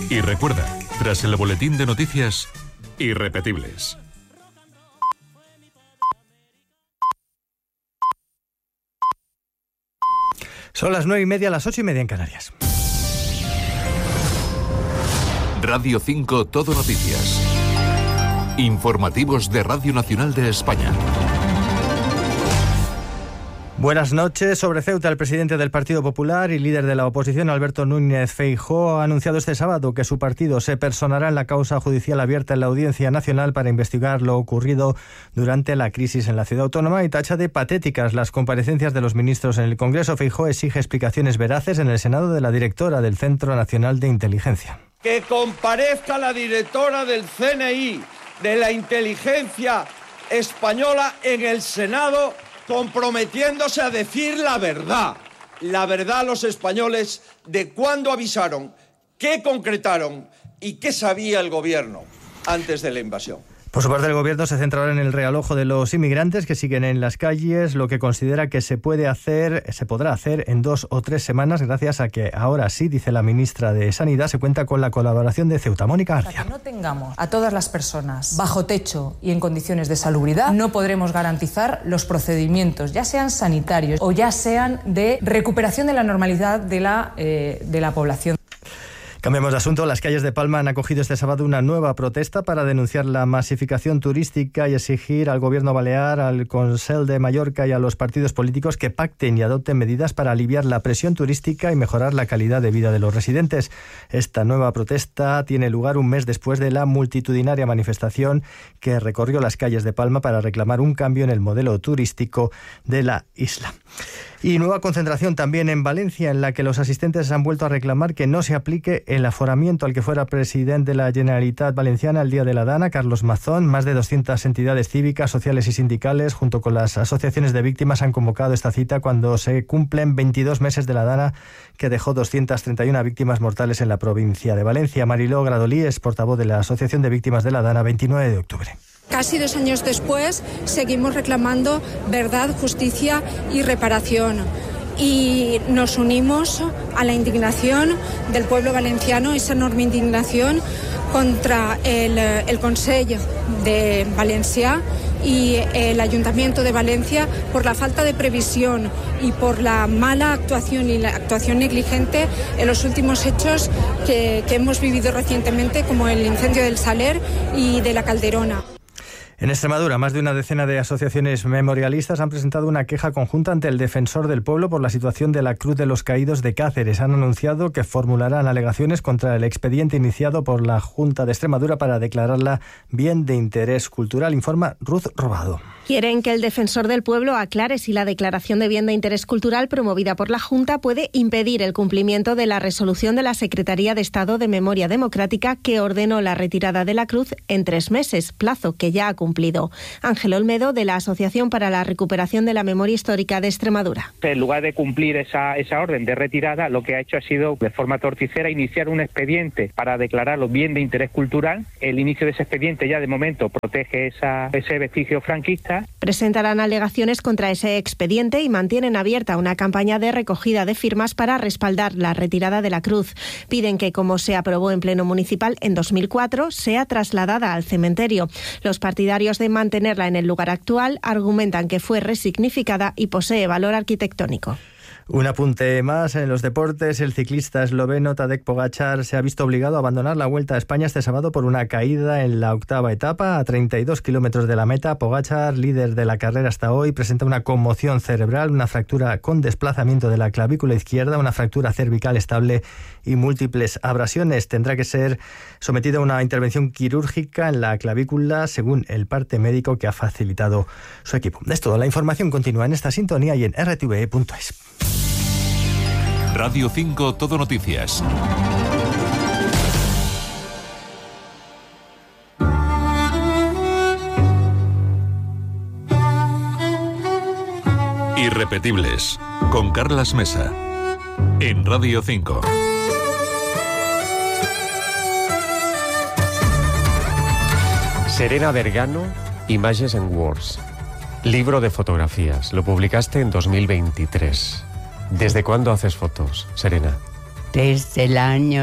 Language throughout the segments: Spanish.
Y recuerda, tras el boletín de noticias, irrepetibles. Son las 9:30, las 8:30 en Canarias. Radio 5 Todo Noticias. Informativos de Radio Nacional de España. Buenas noches. Sobre Ceuta, el presidente del Partido Popular y líder de la oposición, Alberto Núñez Feijóo, ha anunciado este sábado que su partido se personará en la causa judicial abierta en la Audiencia Nacional para investigar lo ocurrido durante la crisis en la ciudad autónoma y tacha de patéticas las comparecencias de los ministros en el Congreso. Feijóo exige explicaciones veraces en el Senado de la directora del Centro Nacional de Inteligencia. Que comparezca la directora del CNI, de la inteligencia española, en el Senado, comprometiéndose a decir la verdad a los españoles de cuándo avisaron, qué concretaron y qué sabía el gobierno antes de la invasión. Por su parte, el Gobierno se centrará en el realojo de los inmigrantes que siguen en las calles, lo que considera que se podrá hacer en 2 o 3 semanas, gracias a que ahora sí, dice la ministra de Sanidad, se cuenta con la colaboración de Ceuta. Mónica García. Hasta que no tengamos a todas las personas bajo techo y en condiciones de salubridad, no podremos garantizar los procedimientos, ya sean sanitarios o ya sean de recuperación de la normalidad de la población. Cambiamos de asunto. Las calles de Palma han acogido este sábado una nueva protesta para denunciar la masificación turística y exigir al Gobierno balear, al Consell de Mallorca y a los partidos políticos que pacten y adopten medidas para aliviar la presión turística y mejorar la calidad de vida de los residentes. Esta nueva protesta tiene lugar un mes después de la multitudinaria manifestación que recorrió las calles de Palma para reclamar un cambio en el modelo turístico de la isla. Y nueva concentración también en Valencia, en la que los asistentes han vuelto a reclamar que no se aplique el aforamiento al que fuera presidente de la Generalitat Valenciana el día de la Dana, Carlos Mazón. Más de 200 entidades cívicas, sociales y sindicales, junto con las asociaciones de víctimas, han convocado esta cita cuando se cumplen 22 meses de la Dana, que dejó 231 víctimas mortales en la provincia de Valencia. Mariló Gradolí es portavoz de la Asociación de Víctimas de la Dana, 29 de octubre. Casi 2 años después, seguimos reclamando verdad, justicia y reparación. Y nos unimos a la indignación del pueblo valenciano, esa enorme indignación contra el Consell de Valencia y el Ayuntamiento de Valencia por la falta de previsión y por la mala actuación y la actuación negligente en los últimos hechos que hemos vivido recientemente, como el incendio del Saler y de la Calderona. En Extremadura, más de una decena de asociaciones memorialistas han presentado una queja conjunta ante el Defensor del Pueblo por la situación de la Cruz de los Caídos de Cáceres. Han anunciado que formularán alegaciones contra el expediente iniciado por la Junta de Extremadura para declararla bien de interés cultural, informa Ruth Robado. Quieren que el Defensor del Pueblo aclare si la declaración de bien de interés cultural promovida por la Junta puede impedir el cumplimiento de la resolución de la Secretaría de Estado de Memoria Democrática que ordenó la retirada de la cruz en 3 meses, plazo que ya ha cumplido. Ángel Olmedo, de la Asociación para la Recuperación de la Memoria Histórica de Extremadura. En lugar de cumplir esa orden de retirada, lo que ha hecho ha sido, de forma torticera, iniciar un expediente para declararlo bien de interés cultural. El inicio de ese expediente ya de momento protege ese vestigio franquista. Presentarán alegaciones contra ese expediente y mantienen abierta una campaña de recogida de firmas para respaldar la retirada de la cruz. Piden que, como se aprobó en Pleno Municipal en 2004, sea trasladada al cementerio. Los partidarios de mantenerla en el lugar actual argumentan que fue resignificada y posee valor arquitectónico. Un apunte más en los deportes. El ciclista esloveno Tadej Pogačar se ha visto obligado a abandonar la Vuelta a España este sábado por una caída en la 8ª etapa a 32 kilómetros de la meta. Pogačar, líder de la carrera hasta hoy, presenta una conmoción cerebral, una fractura con desplazamiento de la clavícula izquierda, una fractura cervical estable y múltiples abrasiones. Tendrá que ser sometido a una intervención quirúrgica en la clavícula, según el parte médico que ha facilitado su equipo. Es todo. La información continúa en esta sintonía y en rtve.es. Radio 5 Todo Noticias. Irrepetibles, con Carlas Mesa, en Radio 5. Serena Vergano, Images and Words. Libro de fotografías. Lo publicaste en 2023. ¿Desde cuándo haces fotos, Serena? desde el año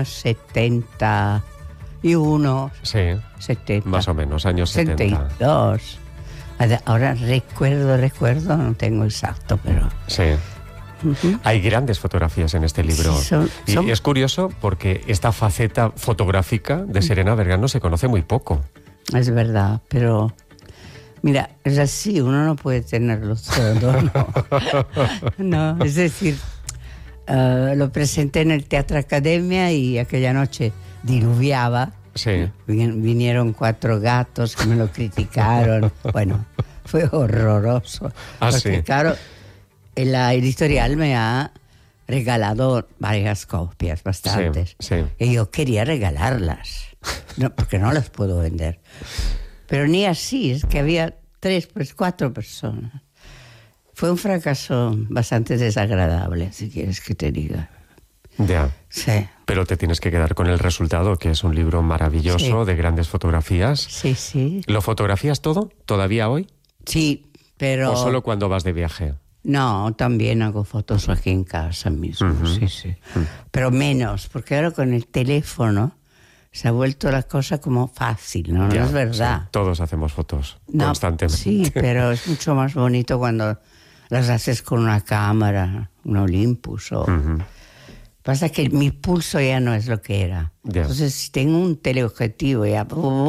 71. Sí, 70. más o menos, años 70. 72. Ahora recuerdo, no tengo exacto, pero... Sí. Hay grandes fotografías en este libro. Sí, y es curioso porque esta faceta fotográfica de Serena Vergano se conoce muy poco. Es verdad, pero... Mira, es así, uno no puede tenerlo todo, ¿no? No, es decir, lo presenté en el Teatro Academia y aquella noche diluviaba. Sí. Vinieron 4 gatos que me lo criticaron. Bueno, fue horroroso. Ah, porque, sí. claro, la editorial me ha regalado varias copias, bastantes. Sí. Y yo quería regalarlas, no, porque no las puedo vender. Pero ni así, es que había 4 personas. Fue un fracaso bastante desagradable, si quieres que te diga. Ya. Sí. Pero te tienes que quedar con el resultado, que es un libro maravilloso, de grandes fotografías. Sí. ¿Lo fotografías todo, todavía hoy? Sí, pero... ¿O solo cuando vas de viaje? No, también hago fotos aquí en casa mismo, sí. Pero menos, porque ahora con el teléfono se ha vuelto la cosa como fácil, ¿no? Ya, No es verdad. Sí, todos hacemos fotos constantemente. Sí, pero es mucho más bonito cuando las haces con una cámara, un Olympus o... Pasa que mi pulso ya no es lo que era. Ya. Entonces, si tengo un teleobjetivo ya...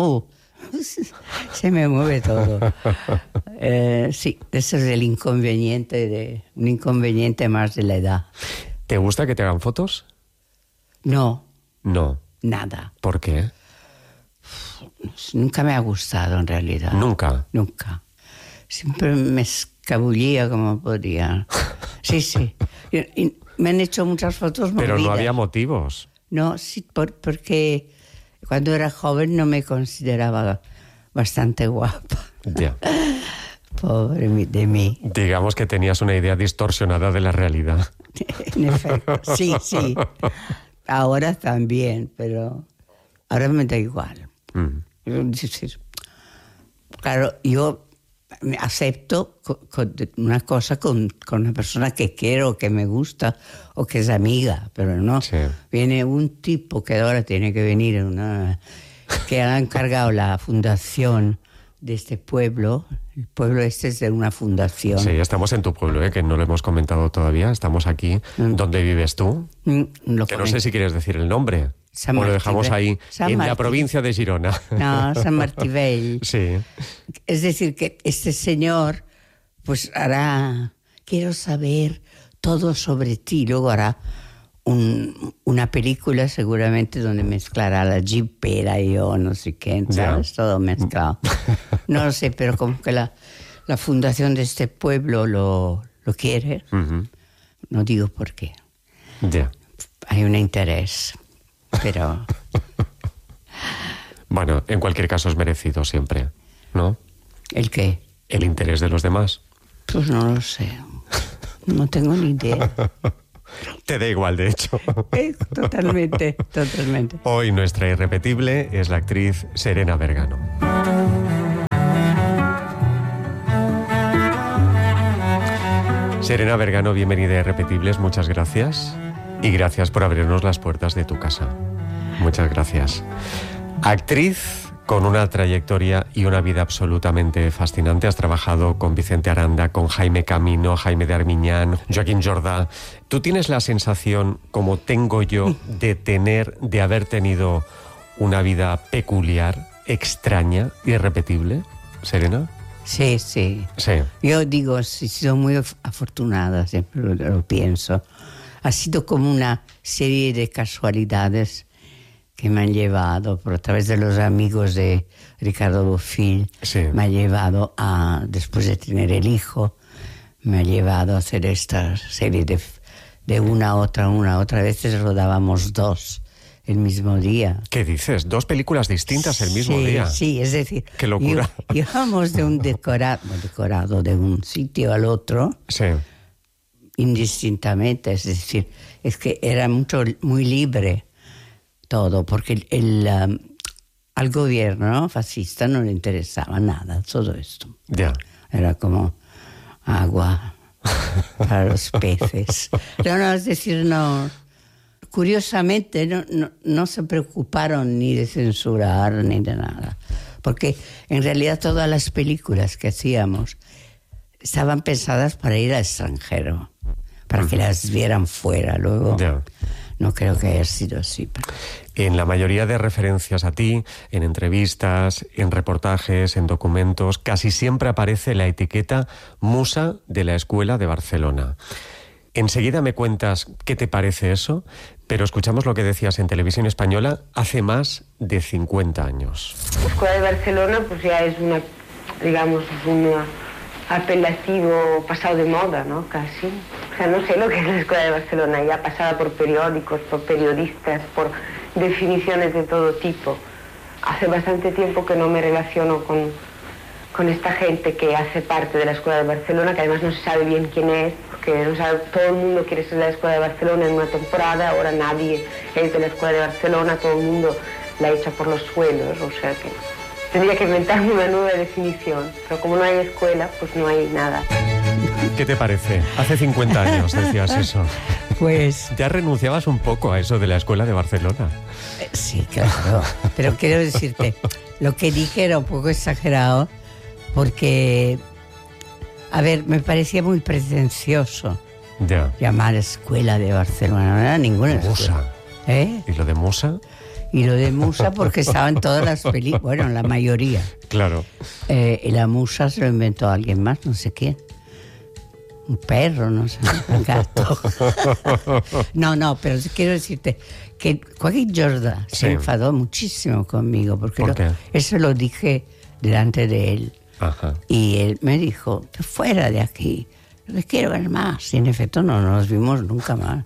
se me mueve todo. Sí, ese es el inconveniente, un inconveniente más de la edad. ¿Te gusta que te hagan fotos? No, No. nada. ¿Por qué? Nunca me ha gustado en realidad. ¿Nunca? Nunca. Siempre me escabullía como podía. Sí. Y me han hecho muchas fotos movidas. Pero no había motivos. No, sí, porque cuando era joven no me consideraba bastante guapa. Ya. Pobre de mí. Digamos que tenías una idea distorsionada de la realidad. En efecto, sí. Ahora también, pero ahora me da igual. Es decir, claro, yo me acepto una cosa con una persona que quiero, que me gusta o que es amiga, pero no. Sí. Viene un tipo que ahora tiene que venir, que ha encargado la fundación de este pueblo. El pueblo este es de una fundación. Sí, estamos en tu pueblo, que no lo hemos comentado todavía. Estamos aquí. ¿Dónde vives tú? Que no sé si quieres decir el nombre. O lo dejamos ahí, en la provincia de Girona. No, San Martí Vell. Sí. Es decir, que este señor pues hará... Quiero saber todo sobre ti. Luego hará una película seguramente donde mezclará la jipera y yo, no sé qué, ¿sabes? Todo mezclado. No lo sé, pero como que la fundación de este pueblo lo quiere. No digo por qué. Ya. Hay un interés, pero... Bueno, en cualquier caso es merecido siempre, ¿no? ¿El qué? El interés de los demás. Pues no lo sé. No tengo ni idea. Te da igual, de hecho. Totalmente. Hoy nuestra irrepetible es la actriz Serena Vergano. Serena Vergano, bienvenida a Irrepetibles, muchas gracias. Y gracias por abrirnos las puertas de tu casa. Muchas gracias. Actriz con una trayectoria y una vida absolutamente fascinante. Has trabajado con Vicente Aranda, con Jaime Camino, Jaime de Armiñán, Joaquín Jordá. ¿Tú tienes la sensación, como tengo yo, de haber tenido una vida peculiar, extraña, irrepetible, Serena? Sí. Yo digo, he sido muy afortunada, siempre lo pienso. Ha sido como una serie de casualidades que me han llevado, por a través de los amigos de Ricardo Bofill, me ha llevado a, después de tener el hijo, me ha llevado a hacer esta serie de una a otra. A veces rodábamos 2 el mismo día. ¿Qué dices? 2 películas distintas el mismo día. Sí, es decir... ¡Qué locura! Íbamos de un decorado de un sitio al otro, indistintamente, es decir, es que era muy libre todo, porque al gobierno fascista no le interesaba nada todo esto. Ya. Era como agua para los peces. No, es decir, no... curiosamente no se preocuparon ni de censurar ni de nada, porque en realidad todas las películas que hacíamos estaban pensadas para ir al extranjero, para que las vieran fuera. Luego no creo que haya sido así. En la mayoría de referencias a ti, en entrevistas, en reportajes, en documentos, casi siempre aparece la etiqueta musa de la Escuela de Barcelona. Enseguida me cuentas qué te parece eso, pero escuchamos lo que decías en Televisión Española hace más de 50 años. La Escuela de Barcelona pues ya es un apelativo pasado de moda, ¿no? Casi. O sea, no sé lo que es la Escuela de Barcelona, ya pasada por periódicos, por periodistas, por definiciones de todo tipo. Hace bastante tiempo que no me relaciono con esta gente que hace parte de la Escuela de Barcelona, que además no se sabe bien quién es, porque no sabe, todo el mundo quiere ser de la Escuela de Barcelona en una temporada, ahora nadie es de la Escuela de Barcelona, todo el mundo la echa por los suelos, o sea que tendría que inventarme una nueva definición, pero como no hay escuela, pues no hay nada. ¿Qué te parece? Hace 50 años decías eso. Pues ya renunciabas un poco a eso de la Escuela de Barcelona. Sí, claro. Pero quiero decirte, lo que dije era un poco exagerado porque, a ver, me parecía muy pretencioso llamar Escuela de Barcelona. No era ninguna escuela. ¿Eh? ¿Y lo de musa? Y lo de musa porque estaba en todas las películas, bueno, en la mayoría. Claro. Y la musa se lo inventó alguien más, no sé quién. Un perro, no sé, un gato. No, pero quiero decirte que Joaquín Jordà se enfadó muchísimo conmigo porque eso lo dije delante de él. Ajá. Y él me dijo, fuera de aquí, les quiero ver más. Y en efecto no nos vimos nunca más.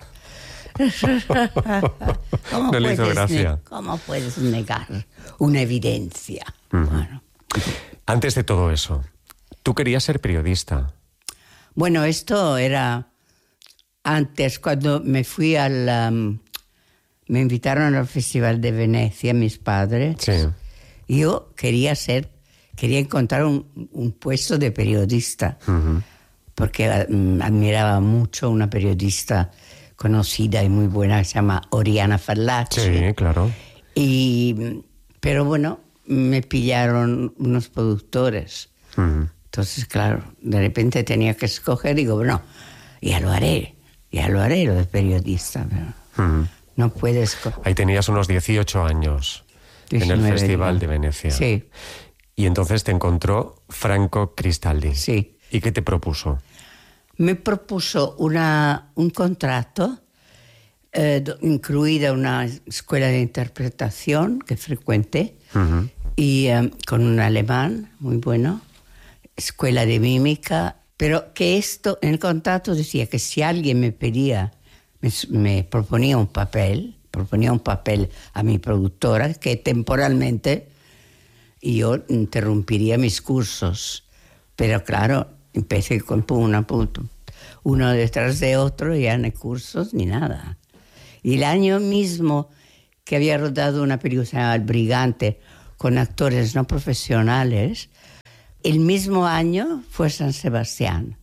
No le hizo gracia. ¿Cómo puedes negar una evidencia? Bueno. Antes de todo eso, tú querías ser periodista. Bueno, esto era antes, cuando me fui me invitaron al Festival de Venecia, mis padres. Sí. Yo quería encontrar un puesto de periodista, porque admiraba mucho una periodista conocida y muy buena que se llama Oriana Fallaci. Sí, claro. Pero bueno, me pillaron unos productores. Entonces, claro, de repente tenía que escoger, digo, bueno, ya lo haré lo de periodista. Pero no puedes... Ahí tenías unos 18 años en el Festival de Venecia. Sí. Y entonces te encontró Franco Cristaldi. Sí. ¿Y qué te propuso? Me propuso un contrato, incluida una escuela de interpretación que frecuenté, y con un alemán muy bueno, escuela de mímica, pero que esto, en el contrato decía que si alguien me pedía, me proponía un papel a mi productora, que temporalmente yo interrumpiría mis cursos. Pero claro, empecé con uno detrás de otro, ya no hay cursos ni nada. Y el año mismo que había rodado una película llamada El Brigante con actores no profesionales, el mismo año fue San Sebastián.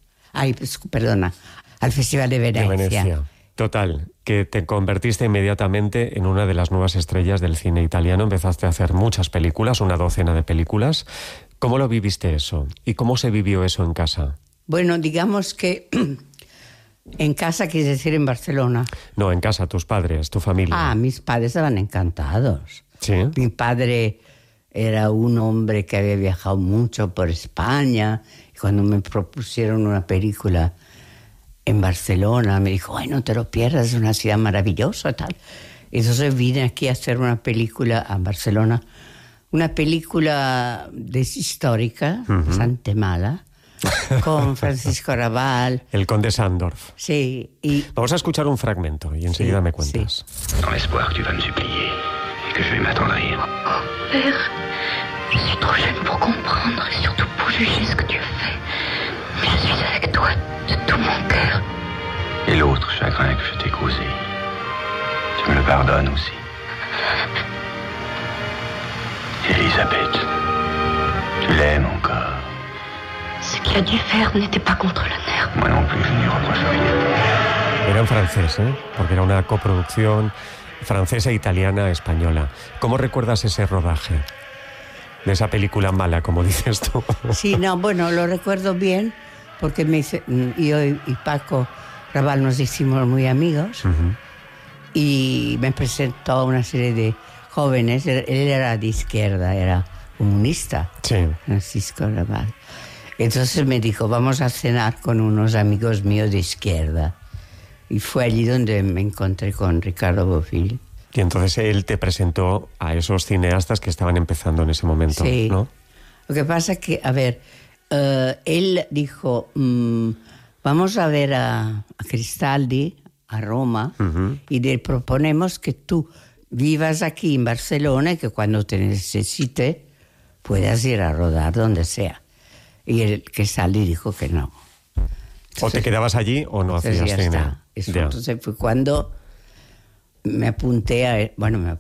Al Festival de Venecia. Total, que te convertiste inmediatamente en una de las nuevas estrellas del cine italiano. Empezaste a hacer muchas películas, una docena de películas. ¿Cómo lo viviste eso? ¿Y cómo se vivió eso en casa? Bueno, digamos que en casa, quieres decir en Barcelona. No, en casa, tus padres, tu familia. Mis padres estaban encantados. ¿Sí? Mi padre era un hombre que había viajado mucho por España. Y cuando me propusieron una película en Barcelona, me dijo, ay, no te lo pierdas, es una ciudad maravillosa, tal. Entonces vine aquí a hacer una película a Barcelona, una película histórica, bastante mala, con Francisco Arrabal. El conde Sandorf. Sí. Vamos a escuchar un fragmento y enseguida me cuentas. Dans l'espoir que tu vas me supplier, que je vais m'attendrir. Oh, père, je suis trop jeune pour comprendre et surtout pour juger ce que tu as fait. Mais je suis avec toi de tout mon cœur. Et l'autre chagrin que je t'ai causé, tu me le pardonnes aussi. Elisabeth, tu l'aimes encore. Ce qu'il a dû faire n'était pas contre l'honneur. Moi non plus, je n'y reproche rien. Era en francés, porque era una coproducción francesa, italiana, española. ¿Cómo recuerdas ese rodaje de esa película mala, como dices tú? Sí, no, bueno, lo recuerdo bien porque yo y Paco Raval nos hicimos muy amigos y me presentó a una serie de jóvenes. Él era de izquierda, era comunista, Francisco Raval. Entonces me dijo, vamos a cenar con unos amigos míos de izquierda. Y fue allí donde me encontré con Ricardo Bofill. Y entonces él te presentó a esos cineastas que estaban empezando en ese momento, sí. ¿no? Lo que pasa es que, a ver, él dijo, vamos a ver a Cristaldi, a Roma, y le proponemos que tú vivas aquí en Barcelona y que cuando te necesite puedas ir a rodar donde sea. Y el Cristaldi dijo que no. Entonces, o te quedabas allí o no hacías cine. Entonces fue cuando me apunté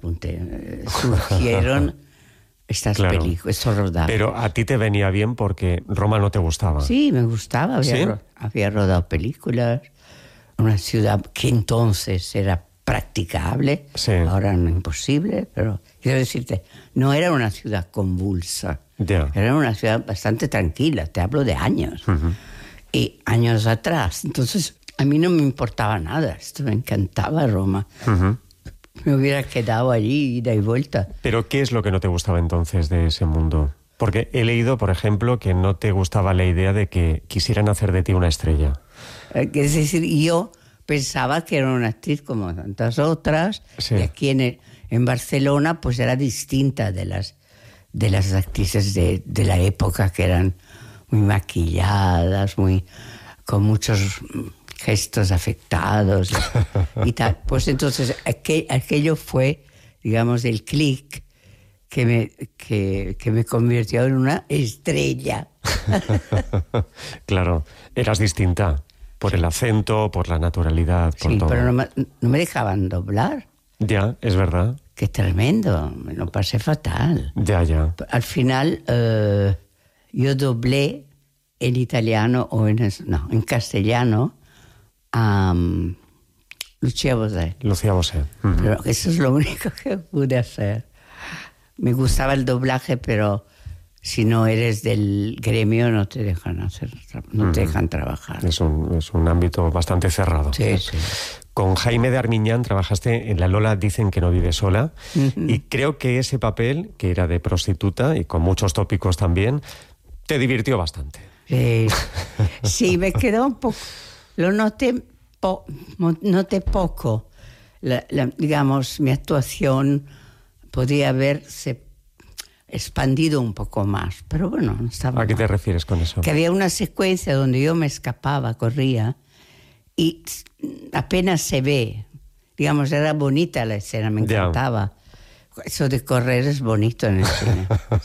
surgieron estas películas, estos rodajes. Pero a ti te venía bien porque Roma no te gustaba. Sí, me gustaba. Había rodado películas. Una ciudad que entonces era practicable, ahora no imposible, pero quiero decirte, no era una ciudad convulsa. Era una ciudad bastante tranquila, te hablo de años. Y años atrás. Entonces, a mí no me importaba nada. Esto me encantaba Roma. Me hubiera quedado allí, ida y vuelta. ¿Pero qué es lo que no te gustaba entonces de ese mundo? Porque he leído, por ejemplo, que no te gustaba la idea de que quisieran hacer de ti una estrella. Es decir, yo pensaba que era una actriz como tantas otras. Y aquí en Barcelona, pues era distinta de las actrices de la época, que eran muy maquilladas, con muchos gestos afectados y tal. Pues entonces aquello fue, digamos, el clic que me convirtió en una estrella. Claro, eras distinta por el acento, por la naturalidad, por todo. Pero no me dejaban doblar. Ya, es verdad. Qué tremendo, me lo pasé fatal. Ya. Al final yo doblé en italiano en castellano a Lucia Bosé. Pero eso es lo único que pude hacer. Me gustaba el doblaje, pero si no eres del gremio no te dejan te dejan trabajar. Es un ámbito bastante cerrado. Sí. Con Jaime de Armiñán trabajaste en La Lola dicen que no vive sola, y creo que ese papel, que era de prostituta y con muchos tópicos también, te divirtió bastante. Sí, me quedó un poco... Lo noté poco. Digamos, mi actuación podría haberse expandido un poco más, pero bueno, no estaba... ¿A qué te refieres con eso? Que había una secuencia donde yo me escapaba, corría, y apenas se ve. Digamos, era bonita la escena, me encantaba. Eso de correr es bonito en el cine,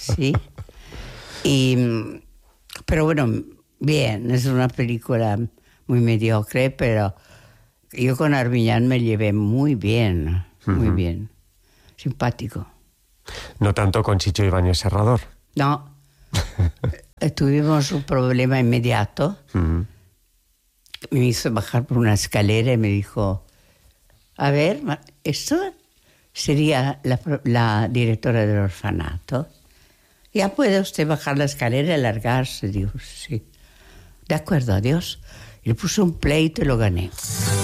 ¿sí? Pero bueno, bien, es una película muy mediocre, pero yo con Armiñán me llevé muy bien, simpático. No tanto con Chicho Ibáñez Serrador. No, tuvimos un problema inmediato. Me hizo bajar por una escalera y me dijo, a ver, esto sería la directora del orfanato. ¿Ya puede usted bajar la escalera y alargarse? Digo, sí. De acuerdo, adiós. Y le puse un pleito y lo gané.